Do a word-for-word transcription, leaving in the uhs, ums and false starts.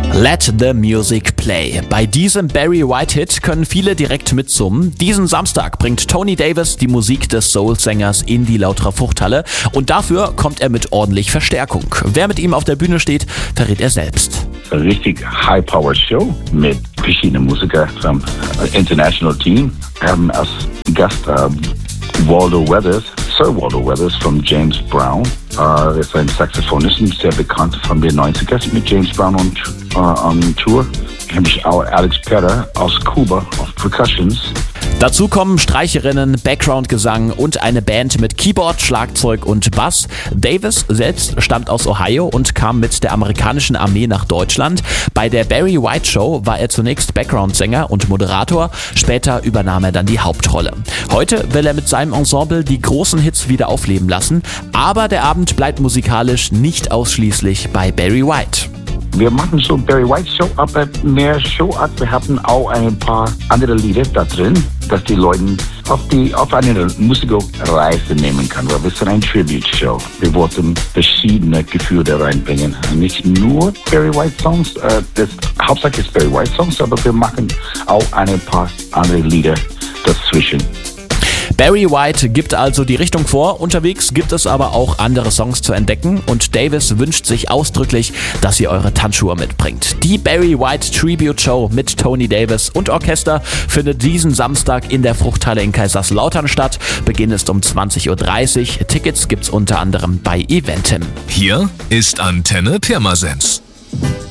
Let the Music Play. Bei diesem Barry White-Hit können viele direkt mitsummen. Diesen Samstag bringt Tony Davis die Musik des Soul-Sängers in die Lauterer Fruchthalle und dafür kommt er mit ordentlich Verstärkung. Wer mit ihm auf der Bühne steht, verrät er selbst. Eine richtig High-Power-Show mit verschiedenen Musikern vom International Team. Wir haben als Gast uh, Waldo Weathers, Sir Waldo Weathers von James Brown. Er uh, ist ein Saxophonist und sehr bekannt von den neunziger mit James Brown on, uh, on Tour. Ich habe auch Alex Perra aus Kuba auf Percussions. Dazu kommen Streicherinnen, Background-Gesang und eine Band mit Keyboard, Schlagzeug und Bass. Davis selbst stammt aus Ohio und kam mit der amerikanischen Armee nach Deutschland. Bei der Barry White Show war er zunächst Background-Sänger und Moderator, später übernahm er dann die Hauptrolle. Heute will er mit seinem Ensemble die großen Hits wieder aufleben lassen, aber der Abend bleibt musikalisch nicht ausschließlich bei Barry White. Wir machen so Barry White Show, aber mehr Showart. Wir haben auch ein paar andere Lieder da drin, dass die Leute auf, die, auf eine Musikreise nehmen können. Weil wir sind ein Tribute-Show. Wir wollten verschiedene Gefühle reinbringen. Nicht nur Barry White Songs, äh, das hauptsächlich ist Barry White Songs, aber wir machen auch ein paar andere Lieder dazwischen. Barry White gibt also die Richtung vor, unterwegs gibt es aber auch andere Songs zu entdecken und Davis wünscht sich ausdrücklich, dass ihr eure Tanzschuhe mitbringt. Die Barry White Tribute Show mit Tony Davis und Orchester findet diesen Samstag in der Fruchthalle in Kaiserslautern statt. Beginn ist um zwanzig Uhr dreißig. Tickets gibt's unter anderem bei Eventim. Hier ist Antenne Pirmasens.